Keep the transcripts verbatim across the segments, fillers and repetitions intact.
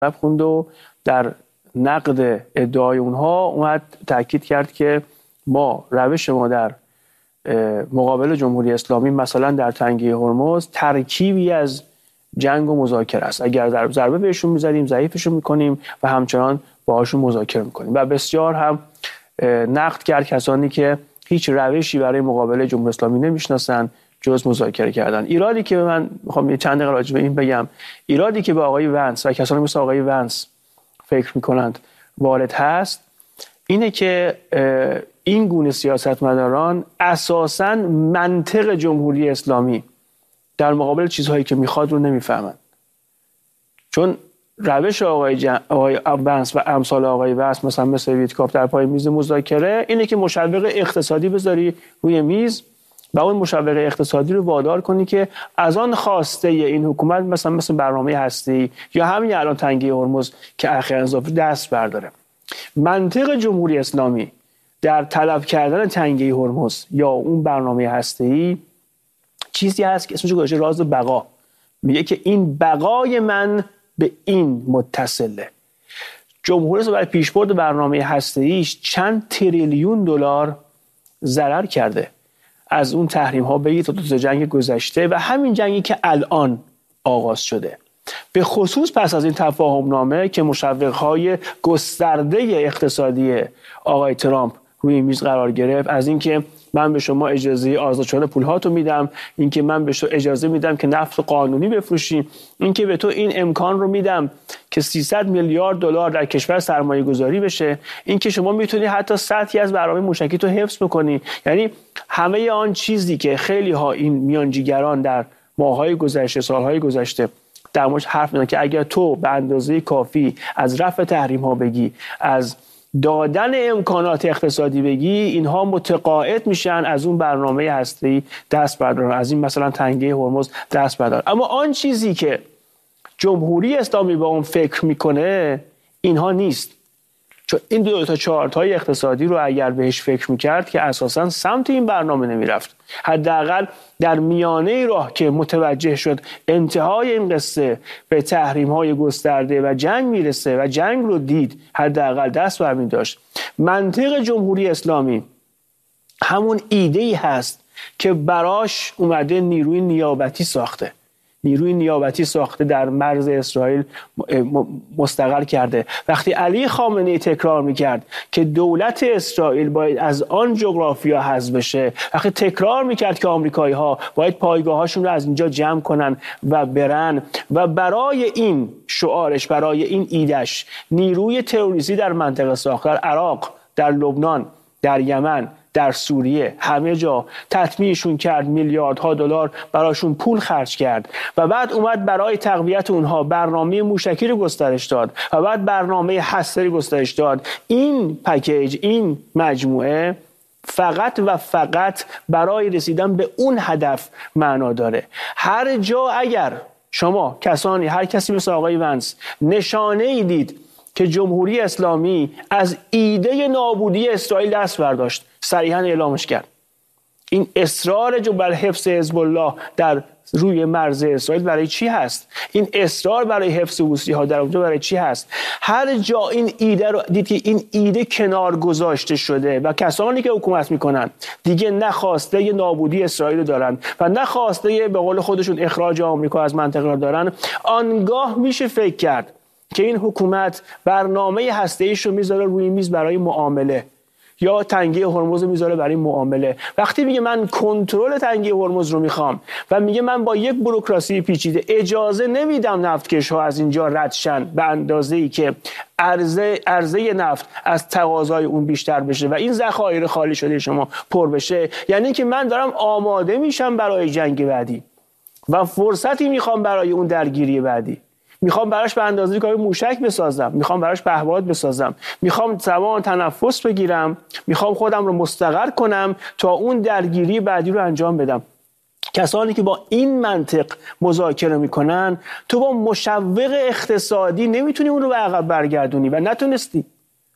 خوند و در نقد ادعای اونها اومد تاکید کرد که ما روش ما در مقابل جمهوری اسلامی مثلا در تنگه هرمز ترکیبی از جنگ و مذاکره است. اگر در ضربه بهشون میزدیم ضعیفشون میکنیم و همچنان باهاشون مذاکره میکنیم. و بسیار هم نقد کرد کسانی که هیچ روشی برای مقابله جمهوری اسلامی نمیشناسن جز مذاکره کردن. ایرادی که من میخوام چند دقیقه راجع به این بگم، ایرادی که به آقای ونس و کسانی مثل آقای ونس فکر میکنند وارد هست اینه که این گونه سیاستمداران اساساً منطق جمهوری اسلامی در مقابل چیزهایی که میخواد رو نمیفهمند. چون روش آقای, جن... آقای ونس و امثال آقای ونس مثلا مثل ویتکاف در پای میز مذاکره اینه که مشوق اقتصادی بذاری روی میز و اون مشوق اقتصادی رو وادار کنی که از آن خواسته این حکومت مثلا مثل برنامه هسته‌ای یا همین الان تنگه هرمز که اخیراً اضافه دست برداره. منطق جمهوری اسلامی در طلب کردن تنگه هرمز یا اون برنامه هسته‌ای چیزی هست که اسمش گذاشته راز بقا. میگه که این بقای من به این متصله. جمهوری اسلامی برای پیشبرد برنامه هسته‌ایش چند تریلیون دلار ضرر کرده از اون تحریم ها بگید تا دو جنگ گذشته و همین جنگی که الان آغاز شده. به خصوص پس از این تفاهم نامه که مشوق‌های گسترده اقتصادی آقای ترامپ روی میز قرار گرفت، از اینکه من به شما اجازه آزاد شدن پولهاتو میدم، اینکه من به شما اجازه میدم که نفت قانونی بفروشی، اینکه به تو این امکان رو میدم که سیصد میلیارد دلار در کشور سرمایه گذاری بشه، اینکه شما میتونی حتی سطحی از برنامه موشکی تو حفظ بکنی. یعنی همه آن چیزی که خیلی ها این میانجیگران در ماه‌های گذشته، سال‌های گذشته در موردش حرف میزنن که اگر تو به اندازه کافی از رفع تحریم ها بگی، از دادن امکانات اقتصادی بگی، اینها متقاعد میشن از اون برنامه هسته‌ای دست بردارن، از این مثلا تنگه هرمز دست بردارن. اما آن چیزی که جمهوری اسلامی با اون فکر میکنه اینها نیست. چون این دو تا چارتای اقتصادی رو اگر بهش فکر میکرد که اساساً سمت این برنامه نمیرفت. حداقل در میانه راه که متوجه شد انتهای این قصه به تحریم‌های گسترده و جنگ میرسه و جنگ رو دید، حداقل دست برمی داشت. منطق جمهوری اسلامی همون ایده‌ای هست که براش اومده نیروی نیابتی ساخته. نیروی نیابتی ساخته در مرز اسرائیل مستقر کرده. وقتی علی خامنه‌ای تکرار میکرد که دولت اسرائیل باید از آن جغرافیا حذف بشه، وقتی تکرار میکرد که آمریکایی ها باید پایگاهاشون رو از اینجا جمع کنن و برن و برای این شعارش، برای این ایدش نیروی تروریستی در منطقه ساخت، در عراق، در لبنان، در یمن، در سوریه، همه جا تطمیعشون کرد، میلیاردها دلار براشون پول خرج کرد و بعد اومد برای تقویت اونها برنامه موشکی رو گسترش داد و بعد برنامه هسته‌ای گسترش داد. این پکیج، این مجموعه فقط و فقط برای رسیدن به اون هدف معنا داره. هر جا اگر شما کسانی، هر کسی مثل آقای ونس نشانه ای دید که جمهوری اسلامی از ایده نابودی اسرائیل دست برداشت، صریحاً اعلامش کرد. این اصرار جو بر حفظ حزب الله در روی مرز اسرائیل برای چی هست؟ این اصرار برای حفظ حوثی‌ها در اونجا برای چی هست؟ هر جا این ایده رو دید که این ایده کنار گذاشته شده و کسانی که حکومت میکنن دیگه نخواسته نابودی اسرائیل رو دارن و نخواسته به قول خودشون اخراج آمریکا از منطقه رو دارن، آنگاه میشه فکر کرد که این حکومت برنامه هسته‌ایش رو میذاره روی میز برای معامله یا تنگه هرمز رو میذاره برای معامله. وقتی میگه من کنترل تنگه هرمز رو میخوام و میگه من با یک بوروکراسی پیچیده اجازه نمیدم نفتکش ها از اینجا رد شن به اندازه‌ای که عرضه عرضه نفت از تقاضای اون بیشتر بشه و این ذخایر خالی شده شما پر بشه، یعنی که من دارم آماده میشم برای جنگ بعدی و فرصتی میخوام برای اون درگیری بعدی. میخوام براش به اندازه کافی موشک بسازم، میخوام براش پهپاد بسازم، میخوام توان تنفس بگیرم، میخوام خودم رو مستقر کنم تا اون درگیری بعدی رو انجام بدم. کسانی که با این منطق مذاکره میکنن، تو با مشوق اقتصادی نمیتونی اون رو به عقب برگردونی و نتونستی.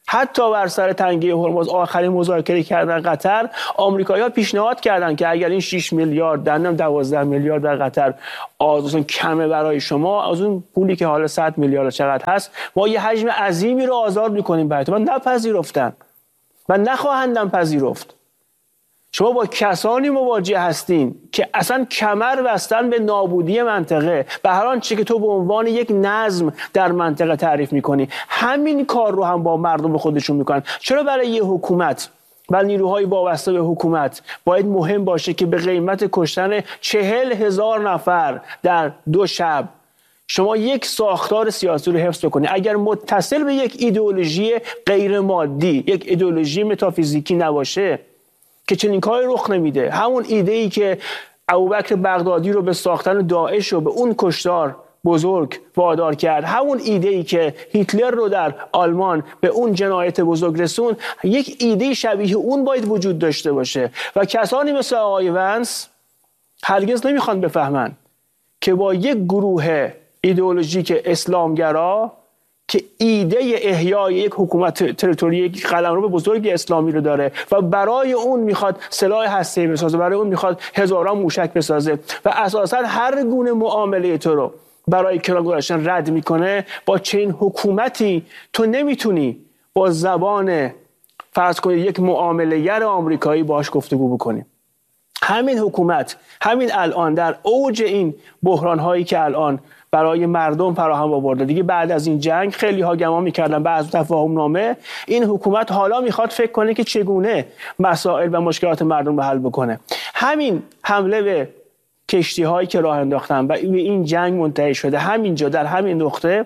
حتی بر سر تنگه هرمز آخرین مذاکره کردن قطر، آمریکایی‌ها پیشنهاد کردن که اگر این شش میلیارد دنم دوازده میلیارد در قطر آزون کمه برای شما، از اون پولی که حالا صد میلیارد چقدر هست، ما یه حجم عظیمی رو آزاد می‌کنیم براتون. من نپذیرفتن و نخواهندم پذیرفت. شما با کسانی مواجه هستین که اصلا کمر بستن به نابودی منطقه، به هر آنچه که تو به عنوان یک نظم در منطقه تعریف میکنی، همین کار رو هم با مردم خودشون میکنن. چرا برای یه حکومت و نیروهای وابسته به حکومت باید مهم باشه که به قیمت کشتن چهل هزار نفر در دو شب شما یک ساختار سیاسی رو حفظ کنی؟ اگر متصل به یک ایدئولوژی غیر مادی، یک ایدئولوژی متافیزیکی نباشه که چنین کاری رخ نمیده. همون ایده ای که ابوبکر بغدادی رو به ساختن داعش و به اون کشتار بزرگ وادار کرد، همون ایده ای که هیتلر رو در آلمان به اون جنایت بزرگ رسون، یک ایده شبیه اون باید وجود داشته باشه. و کسانی مثل آقای ونس هرگز نمیخوان بفهمن که با یک گروه ایدئولوژیک اسلامگرا که ایده احیای یک حکومت تریتوری، یک قلمرو بزرگ اسلامی رو داره و برای اون میخواد سلاح هسته‌ای بسازه، برای اون میخواد هزاران موشک بسازه و اساساً هر گونه معامله تو رو برای کنار گذاشتن رد میکنه، با چنین حکومتی تو نمیتونی با زبان فرض کنید یک معامله‌گر آمریکایی باش گفتگو بکنی. همین حکومت همین الان در اوج این بحران هایی که الان برای مردم فراهم آورده، دیگه بعد از این جنگ خیلی ها گمان می‌کردن بعد از تفاهم نامه این حکومت حالا میخواد فکر کنه که چگونه مسائل و مشکلات مردم رو حل بکنه. همین حمله به کشتی هایی که راه انداختن و این جنگ منتهی شده، همینجا در همین نقطه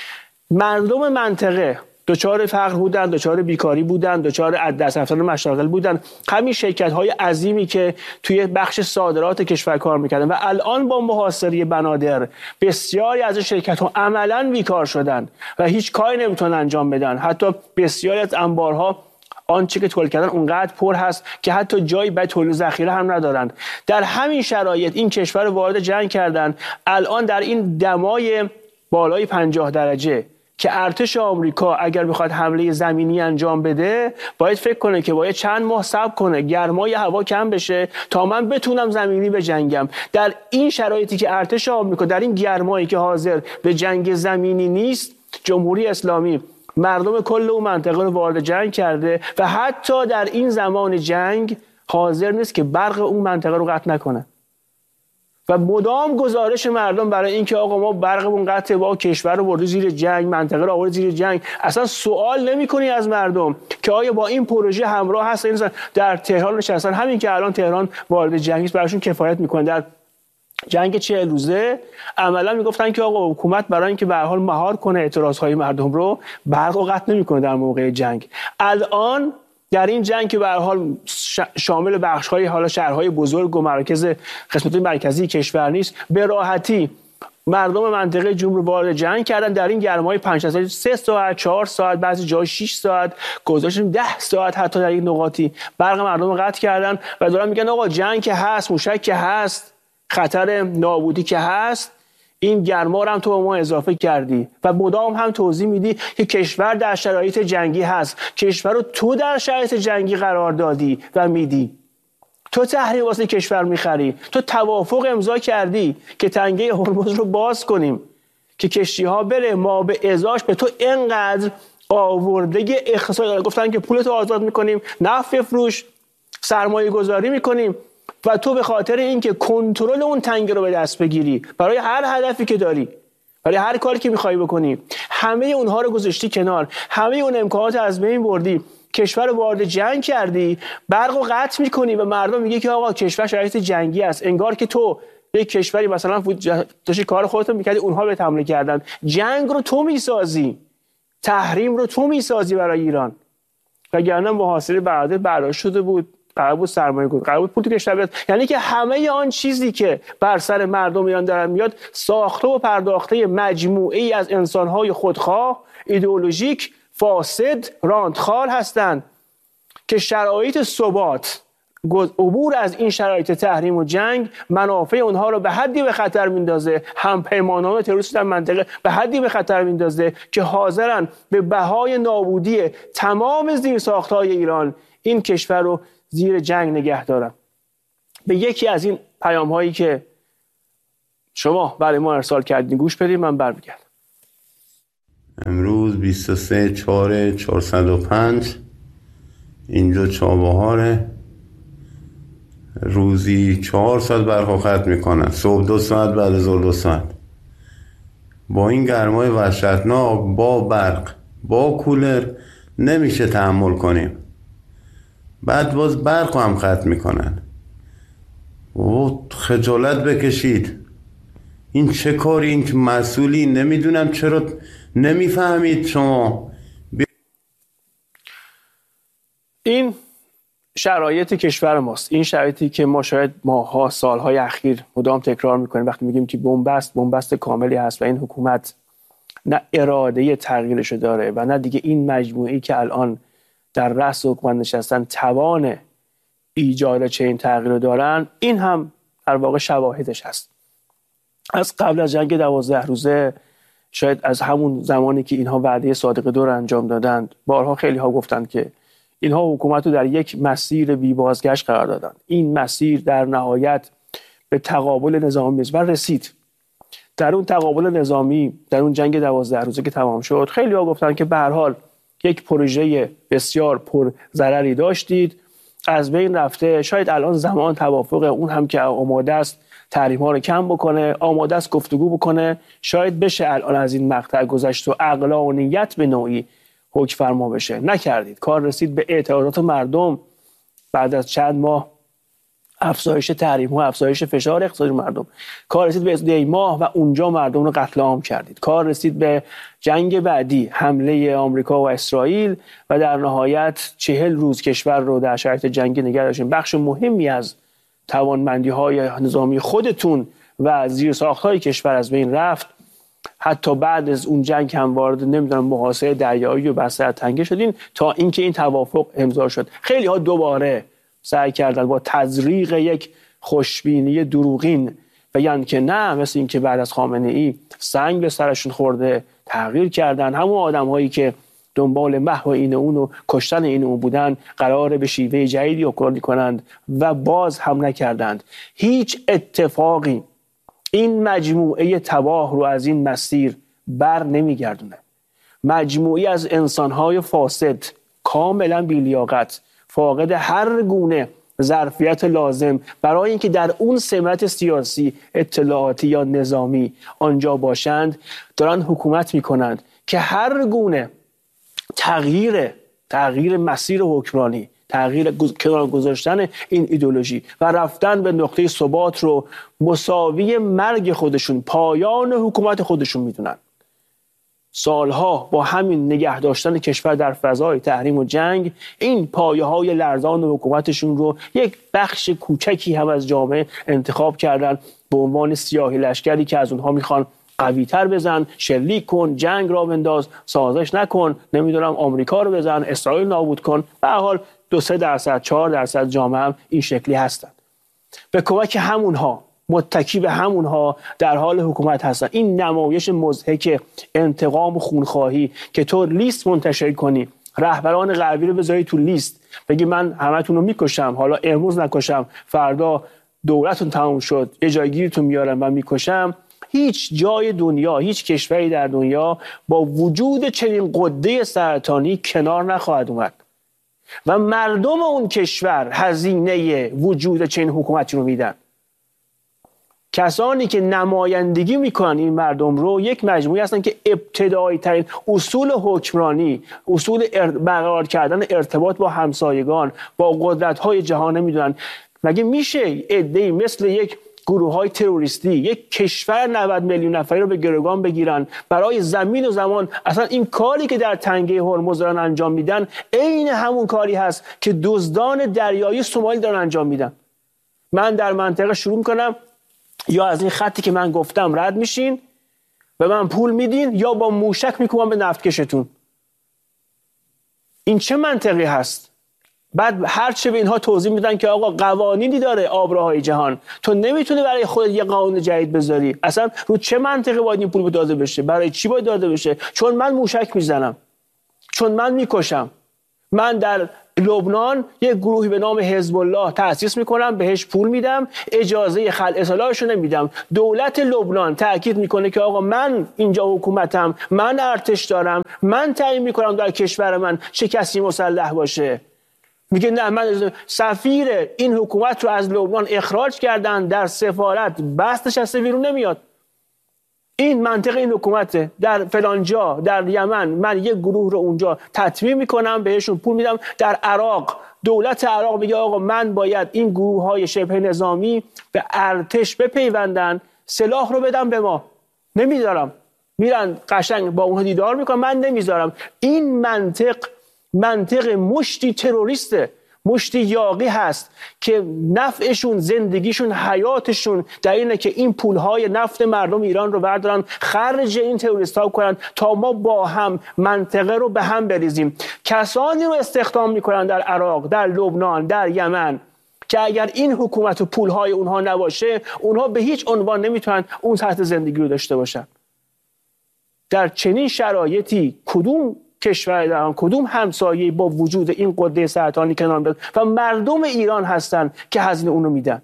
مردم منطقه دچار فقر بودن، دچار بیکاری بودن، دچار از دست رفتن مشاغل بودن. همین شرکت‌های عظیمی که توی بخش صادرات کشور کار می‌کردن و الان با محاصره بنادر بسیاری از این شرکت‌ها عملاً بیکار شدن و هیچ کاری نمیتونن انجام بدن. حتی بسیاری از انبارها آنچه که تولید کردن اونقدر پر هست که حتی جایی برای تولید ذخیره هم ندارند. در همین شرایط این کشور وارد جنگ کردن. الان در این دمای بالای پنجاه درجه که ارتش آمریکا اگر بخواد حمله زمینی انجام بده، باید فکر کنه که باید چند ماه صبر کنه گرمای هوا کم بشه تا من بتونم زمینی بجنگم. در این شرایطی که ارتش آمریکا در این گرمایی که حاضر به جنگ زمینی نیست، جمهوری اسلامی مردم کل اون منطقه رو وارد جنگ کرده و حتی در این زمان جنگ حاضر نیست که برق اون منطقه رو قطع نکنه و مدام گزارش مردم برای اینکه آقا ما برقمون قطعه، با کشور رو برده زیر جنگ، منطقه رو آورد زیر جنگ. اصلا سوال نمی‌کنی از مردم که آیا با این پروژه همراه هستن؟ در تهران نشستن، همین که الان تهران وارد جنگ است براشون کفایت میکنه. در جنگ چهل روزه عملا میگفتن که آقا حکومت برای اینکه به هر حال مهار کنه اعتراضهای مردم رو، برق رو قطع نمیکنه در موقع جنگ. الان در این جنگ که به هر حال شامل بخش‌های حالا شهرهای بزرگ و مراکز قسمت مرکزی کشور نیست، به راحتی مردم منطقه جنوب رو وارد جنگ کردن. در این گرمای پنج ساعت، سه ساعت، چهار ساعت، بعضی جای شش ساعت، گذاشتیم ده ساعت حتی در این نقاطی برق مردم رو قطع کردن و دارن میگن آقا جنگ که هست، موشک که هست، خطر نابودی که هست، این گرما رو هم تو به ما اضافه کردی و مدام هم توضیح میدی که کشور در شرایط جنگی هست. کشور رو تو در شرایط جنگی قرار دادی و میدی، تو تحریم واسه کشور میخری، تو توافق امضا کردی که تنگه هرمز رو باز کنیم که کشتی ها بره، ما به ازاش به تو اینقدر آورده اقتصاد گفتن که پولتو آزاد میکنیم، نفت فروش، سرمایه گذاری میکنیم و تو به خاطر اینکه کنترل اون تنگه رو به دست بگیری برای هر هدفی که داری، برای هر کاری که میخوای بکنی، همه اونها رو گذاشتی کنار، همه اون امکانات از بین بردی، کشور رو وارد جنگ کردی، برق رو قطع میکنی و مردم میگه که آقا کشور شرایط جنگی است. انگار که تو یک کشوری مثلا داشتی کار خودت میکردی، اونها به حمله کردن. جنگ رو تو میسازی، تحریم رو تو میسازی برای ایران. وگرنه محاصره بغداد برداشت شده بود، قرار بود سرمایه گذاری، قرار بود پول تو کشور بیاد. یعنی که همه آن چیزی که بر سر مردم ایران دارن میاد ساخته و پرداخته مجموعه ای از انسان‌های خودخواه، ایدئولوژیک، فاسد، راندخوار هستند که شرایط ثبات عبور از این شرایط تحریم و جنگ منافع اونها رو به حدی به خطر میندازه، هم پیمانان تروریستی در منطقه به حدی به خطر میندازه که حاضرن به بهای نابودی تمام زیرساخت‌های ایران این کشور رو زیر جنگ نگه دارن. به یکی از این پیام‌هایی که شما برای ما ارسال کردین گوش بدید، من برمیگردم. امروز بیست و سه چهار چهارصد و پنج اینجا چابهاره. روزی چهار ساعت برق خط میکنن، صبح دو ساعت، بعد از ظهر دو ساعت. با این گرمای وحشتناک، با برق، با کولر نمیشه تحمل کنیم. بعد باز برق هم خط میکنن. و خجالت بکشید. این چه کاری، این مسئولی؟ نمیدونم چرا نمیفهمید شما. این شرایط کشور ماست، این شرایطی که ما شاید ماها سالهای اخیر مدام تکرار میکنیم وقتی میگیم که بنبست بنبست کاملی هست و این حکومت نه اراده تغییرش داره و نه دیگه این مجموعه‌ای که الان در رأس حکومت نشستن توان ایجاد چنین تغییر دارن. این هم در واقع شواهدش هست. از قبل از جنگ دوازده روزه، شاید از همون زمانی که اینها وعده صادق دو را انجام دادند، بارها خیلی ها گفتند که اینها حکومت رو در یک مسیر بی بازگشت قرار دادن. این مسیر در نهایت به تقابل نظامی و رسید. در اون تقابل نظامی، در اون جنگ دوازده روزه که تمام شد، خیلی ها گفتن که به هر حال یک پروژه بسیار پر ضرری داشتید، از بین رفته. شاید الان زمان توافق اون هم که آماده است تحریم ها رو کم بکنه، آماده است گفتگو بکنه، شاید بشه الان از این مقطع گذشت و عقلانیت به نوعی حکم فرما بشه. نکردید. کار رسید به اعتراضات مردم بعد از چند ماه افزایش تحریم ها، افزایش فشار اقتصادی مردم. کار رسید به دی ماه و اونجا مردم رو قتل عام کردید. کار رسید به جنگ بعدی، حمله آمریکا و اسرائیل و در نهایت چهل روز کشور رو در شرایط جنگی نگه داشتیم. بخش مهمی از توانمندی های نظامی خودتون و زیرساخت‌های کشور از بین رفت. حتی بعد از اون جنگ هم وارد نمیدونم محاصره دریایی و بسته تنگه شدین تا اینکه این توافق امضا شد. خیلی ها دوباره سعی کردن با تزریق یک خوشبینی دروغین بگن که نه، مثل این که بعد از خامنه ای سنگ به سرشون خورده، تغییر کردن. همون آدم هایی که دنبال محو این اون و کشتن این اون بودن قراره به شیوه جدیدی حکمرانی کنند و باز هم نکردند. هیچ اتفاقی این مجموعه تباه رو از این مسیر بر نمیگردونه. مجموعی از انسانهای فاسد، کاملا بی‌لیاقت، فاقد هر گونه ظرفیت لازم برای اینکه در اون سمت سیاسی، اطلاعاتی یا نظامی آنجا باشند، دارن حکومت میکنند که هر گونه تغییر تغییر مسیر حکمرانی، تغییر کنار گذاشتن این ایدئولوژی و رفتن به نقطه ثبات رو مساوی مرگ خودشون، پایان حکومت خودشون میدونن. سالها با همین نگه داشتن کشور در فضای تحریم و جنگ، این پایه های لرزان حکومتشون رو یک بخش کوچکی هم از جامعه انتخاب کردن به عنوان سیاهی لشکری که از اونها میخوان قوی تر بزن، شلیک کن، جنگ را بنداز، سازش نکن، نمیدونم آمریکا رو بزن، اسرائیل نابود کن. به هر حال دو سه درصد چهار درصد جامعه هم این شکلی هستن. به کمک همونها، متکی به همونها در حال حکومت هستن. این نمایش مضحک انتقام و خونخواهی که تو لیست منتشر کنی، رهبران غربی رو بذاری تو لیست، بگی من همتون رو میکشم، حالا امروز نکشم، فردا دولتون تموم شد، یه جایگیریتون میارم و میکشم. هیچ جای دنیا، هیچ کشوری در دنیا با وجود چنین قده سرطانی کنار نخواهد اومد و مردم اون کشور هزینه وجود چنین حکومتی رو میدن. کسانی که نمایندگی میکنن این مردم رو یک مجموعه هستن که ابتدایی ترین اصول حکمرانی، اصول برقرار کردن ارتباط با همسایگان، با قدرت های جهان نمیدونن. مگه میشه عده‌ای مثل یک گروه های تروریستی یک کشور نود میلیون نفری رو به گروگان بگیرن برای زمین و زمان؟ اصلا این کاری که در تنگه هرمز دارن انجام میدن عین همون کاری هست که دزدان دریایی سومالی دارن انجام میدن. من در منطقه شروع میکنم، یا از این خطی که من گفتم رد میشین، به من پول میدین، یا با موشک میکنم به نفتکشتون. این چه منطقی هست؟ بعد هر چه به اینها توضیح میدن که آقا قوانینی داره آبراهای جهان، تو نمیتونی برای خودت یه قانون جدید بذاری. اصلا رو چه منطقی باید این پول داده بشه؟ برای چی باید داده بشه؟ چون من موشک میزنم، چون من میکشم. من در لبنان یک گروهی به نام حزب الله تأسیس میکنم، بهش پول میدم، اجازه خلع سلاحش رو نمیدم. دولت لبنان تاکید میکنه که آقا من اینجا حکومتم، من ارتش دارم، من تعیین میکنم در کشور من چه کسی مسلح باشه. میگه نه، من سفیر این حکومت رو از لبنان اخراج کردن، در سفارت بس نشسته، بیرون نمیاد. این منطق این حکومته. در فلان جا در یمن من یک گروه رو اونجا تطمیع میکنم، بهشون پول میدم. در عراق دولت عراق میگه آقا من باید این گروه های شبه نظامی به ارتش بپیوندن، سلاح رو بدم به ما، نمیذارم. میرن قشنگ با اونها دیدار میکنن، من نمیذارم. این منطق منطق مشتی تروریسته، مشتی یاغی هست که نفعشون، زندگیشون، حیاتشون در اینه که این پولهای نفت مردم ایران رو بردارن خرج این تروریست ها کنن تا ما با هم منطقه رو به هم بریزیم. کسانی رو استخدام میکنن در عراق، در لبنان، در یمن که اگر این حکومت و پولهای اونها نباشه، اونها به هیچ عنوان نمیتونن اون سطح زندگی رو داشته باشن. در چنین شرایطی کدوم کشور در آن، کدوم همسایه با وجود این قده سرطانی کنار میاد و مردم ایران هستن که هزینه اونو میدن؟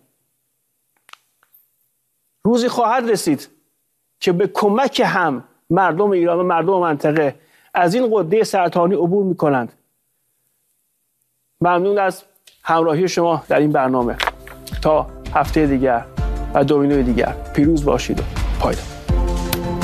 روزی خواهد رسید که به کمک هم مردم ایران و مردم منطقه از این قده سرطانی عبور میکنند. ممنون از همراهی شما در این برنامه. تا هفته دیگر و دومینوی دیگر پیروز باشید و پایدار.